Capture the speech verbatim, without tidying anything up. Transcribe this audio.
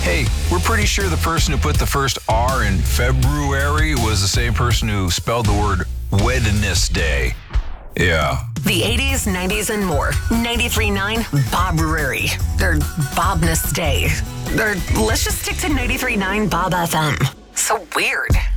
Hey, we're pretty sure the person who put the first R in February was the same person who spelled the word Wednesday. Yeah. The eighties, nineties, and more. ninety-three point nine Bob Rury. Or Bobness Day. Or let's just stick to ninety-three point nine Bob F M. So weird.